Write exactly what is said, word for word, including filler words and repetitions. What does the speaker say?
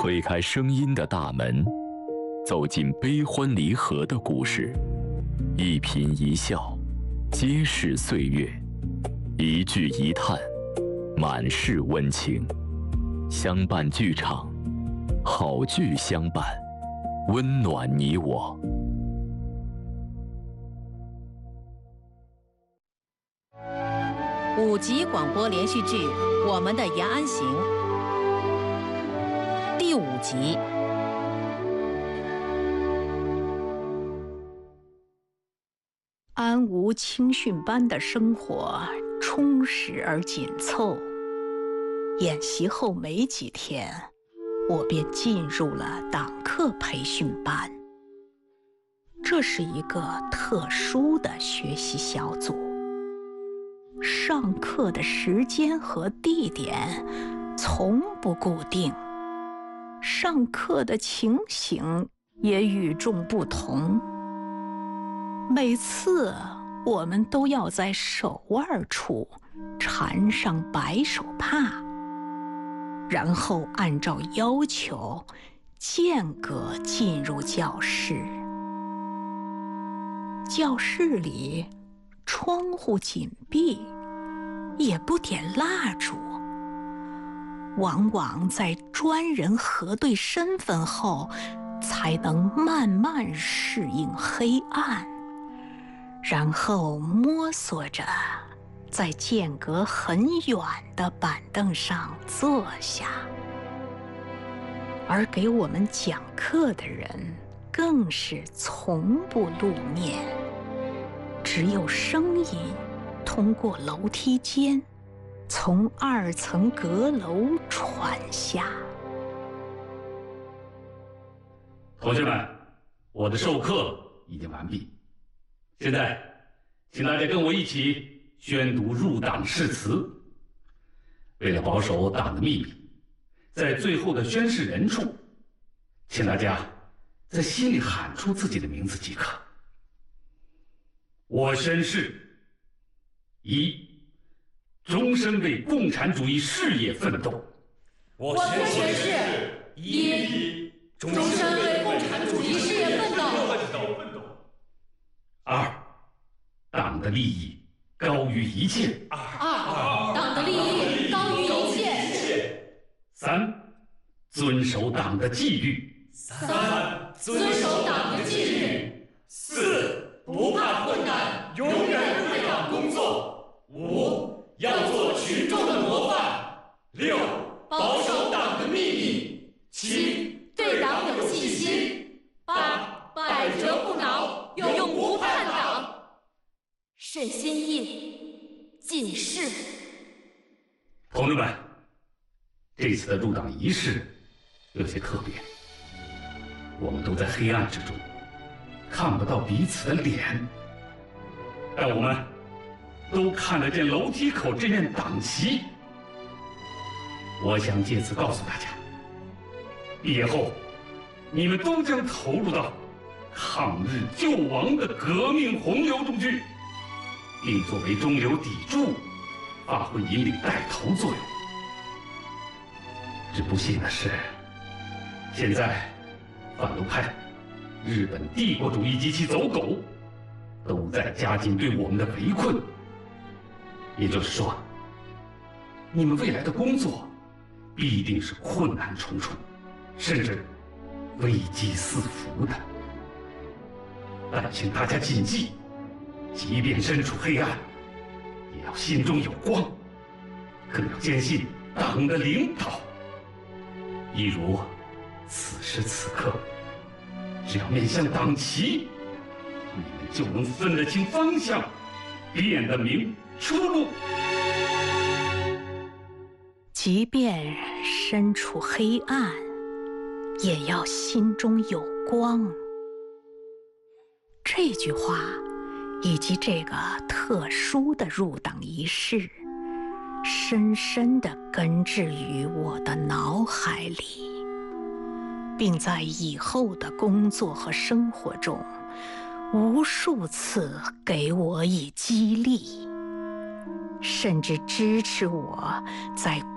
推开声音的大门，走进悲欢离合的故事，一颦一笑，皆是岁月；一句一叹，满是温情。相伴剧场，好剧相伴，温暖你我。 五集广播连续剧《我们的延安行》第五集。 安吴青训班的生活充实而紧凑。演习后没几天，我便进入了党课培训班。这是一个特殊的学习小组。上课的时间和地点从不固定，上课的情形也与众不同。每次我们都要在手腕处缠上白手帕，然后按照要求间隔进入教室。教室里窗户紧闭，也不点蜡烛，往往在专人核对身份后，才能慢慢适应黑暗，然后摸索着在间隔很远的板凳上坐下。而给我们讲课的人更是从不露面，只有声音通过楼梯间从二层阁楼传下。 同学们，我的授课已经完毕，现在请大家跟我一起宣读入党誓词。为了保守党的秘密，在最后的宣誓人处，请大家在心里喊出自己的名字即可。我宣誓：一、终身为共产主义事业奋斗。 我宣誓：一、终身为共产主义事业奋斗。 二、党的利益高于一切。 二、党的利益高于一切。 三、遵守党的纪律。 三、遵守党的纪律。四、不怕困难，永远为党工作。五、要做群众的模范。六、保守党的秘密。七、对党有信心。八、百折不挠，永不叛党。 慎心意，谨事。 同志们，这次的入党仪式有些特别，我们都在黑暗之中，看不到彼此的脸，但我们都看得见楼梯口这面党旗。我想借此告诉大家，毕业后你们都将投入到抗日救亡的革命洪流中去，并作为中流砥柱，发挥引领带头作用。只不幸的是，现在反动派、日本帝国主义及其走狗都在加紧对我们的围困。也就是说，你们未来的工作必定是困难重重，甚至危机四伏的。但请大家谨记，即便身处黑暗，也要心中有光，更要坚信党的领导。一如此时此刻，只要面向党旗，你们就能分得清方向，辨得明出路。 即便身处黑暗，也要心中有光。这句话以及这个特殊的入党仪式，深深地根植于我的脑海里，并在以后的工作和生活中无数次给我以激励，甚至支持我在